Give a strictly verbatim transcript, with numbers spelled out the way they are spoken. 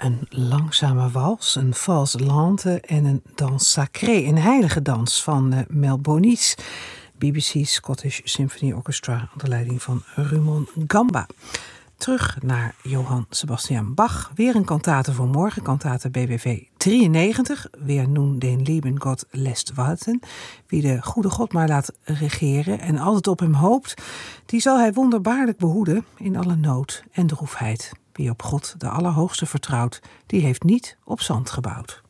Een langzame wals, een valse lente en een danse sacrée, een heilige dans van uh, Mel Bonis, B B C Scottish Symphony Orchestra onder leiding van Rumon Gamba. Terug naar Johann Sebastian Bach. Weer een kantate voor morgen, kantate B B V drieënnegentig. Weer nun den lieben Gott lässt walten. Wie de goede God maar laat regeren en altijd op hem hoopt, die zal hij wonderbaarlijk behoeden in alle nood en droefheid. Wie op God de Allerhoogste vertrouwt, die heeft niet op zand gebouwd.